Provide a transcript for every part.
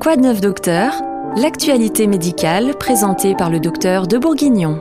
Quoi de neuf docteur ? L'actualité médicale présentée par le docteur de Bourguignon.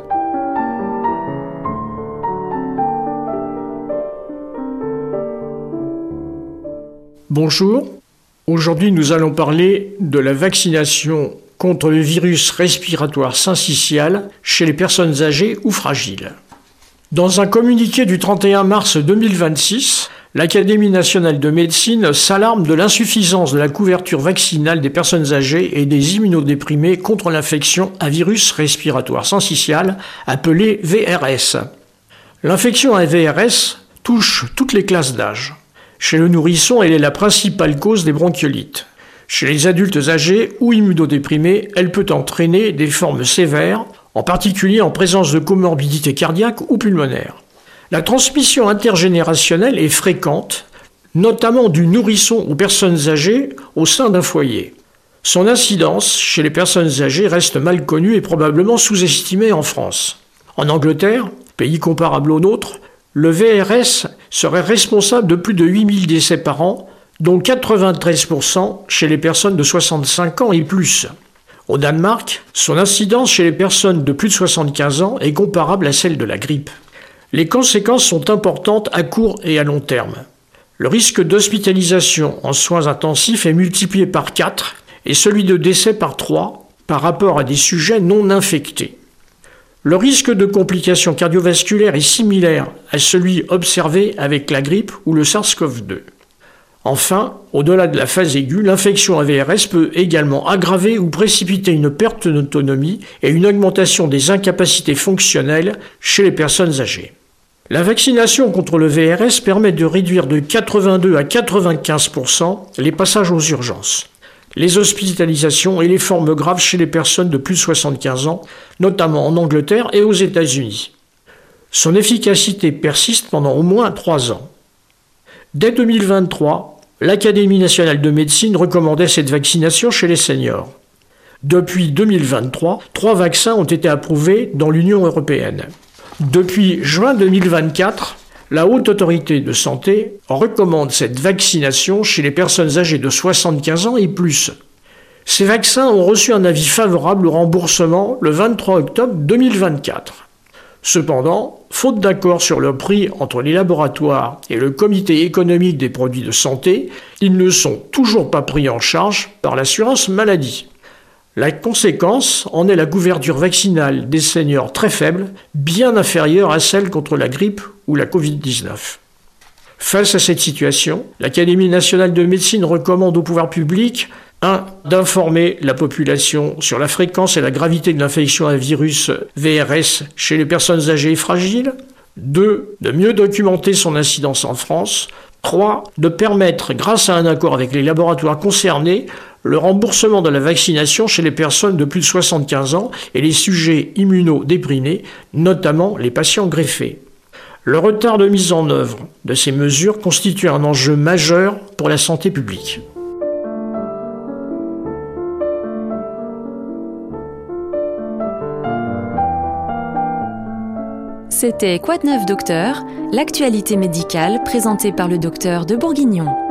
Bonjour, aujourd'hui nous allons parler de la vaccination contre le virus respiratoire syncytial chez les personnes âgées ou fragiles. Dans un communiqué du 31 mars 2026, l'Académie nationale de médecine s'alarme de l'insuffisance de la couverture vaccinale des personnes âgées et des immunodéprimés contre l'infection à virus respiratoire syncytial, appelée VRS. L'infection à VRS touche toutes les classes d'âge. Chez le nourrisson, elle est la principale cause des bronchiolites. Chez les adultes âgés ou immunodéprimés, elle peut entraîner des formes sévères, en particulier en présence de comorbidités cardiaques ou pulmonaires. La transmission intergénérationnelle est fréquente, notamment du nourrisson aux personnes âgées au sein d'un foyer. Son incidence chez les personnes âgées reste mal connue et probablement sous-estimée en France. En Angleterre, pays comparable au nôtre, le VRS serait responsable de plus de 8000 décès par an, dont 93% chez les personnes de 65 ans et plus. Au Danemark, son incidence chez les personnes de plus de 75 ans est comparable à celle de la grippe. Les conséquences sont importantes à court et à long terme. Le risque d'hospitalisation en soins intensifs est multiplié par 4 et celui de décès par 3 par rapport à des sujets non infectés. Le risque de complications cardiovasculaires est similaire à celui observé avec la grippe ou le SARS-CoV-2. Enfin, au-delà de la phase aiguë, l'infection à VRS peut également aggraver ou précipiter une perte d'autonomie et une augmentation des incapacités fonctionnelles chez les personnes âgées. La vaccination contre le VRS permet de réduire de 82 à 95% les passages aux urgences, les hospitalisations et les formes graves chez les personnes de plus de 75 ans, notamment en Angleterre et aux États-Unis. Son efficacité persiste pendant au moins 3 ans. Dès 2023, l'Académie nationale de médecine recommandait cette vaccination chez les seniors. Depuis 2023, 3 vaccins ont été approuvés dans l'Union européenne. Depuis juin 2024, la Haute Autorité de Santé recommande cette vaccination chez les personnes âgées de 75 ans et plus. Ces vaccins ont reçu un avis favorable au remboursement le 23 octobre 2024. Cependant, faute d'accord sur le prix entre les laboratoires et le Comité économique des produits de santé, ils ne sont toujours pas pris en charge par l'assurance maladie. La conséquence en est la couverture vaccinale des seniors très faible, bien inférieure à celle contre la grippe ou la Covid-19. Face à cette situation, l'Académie nationale de médecine recommande au pouvoir public 1. D'informer la population sur la fréquence et la gravité de l'infection à virus VRS chez les personnes âgées et fragiles. 2. De mieux documenter son incidence en France. 3. De permettre, grâce à un accord avec les laboratoires concernés, le remboursement de la vaccination chez les personnes de plus de 75 ans et les sujets immunodéprimés, notamment les patients greffés. Le retard de mise en œuvre de ces mesures constitue un enjeu majeur pour la santé publique. C'était Quoi de neuf docteur ? L'actualité médicale présentée par le docteur de Bourguignon.